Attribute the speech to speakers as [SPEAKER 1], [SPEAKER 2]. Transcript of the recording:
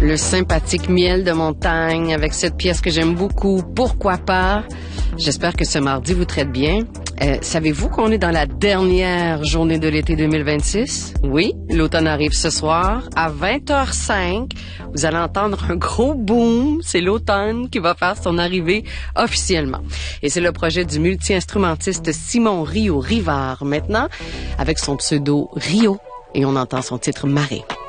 [SPEAKER 1] le sympathique miel de montagne avec cette pièce que j'aime beaucoup, Pourquoi pas? J'espère que ce mardi vous traite bien. Savez-vous qu'on est dans la dernière journée de l'été 2026? Oui, l'automne arrive ce soir à 20h05. Vous allez entendre un gros boom. C'est l'automne qui va faire son arrivée officiellement. Et c'est le projet du multi-instrumentiste Simon Rio Rivard maintenant avec son pseudo Rio. Et on entend son titre Marée.